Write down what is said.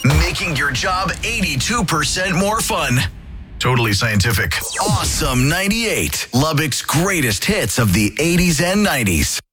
making your job 82% more fun. Totally scientific. Awesome 98. Lubbock's greatest hits of the 80s and 90s.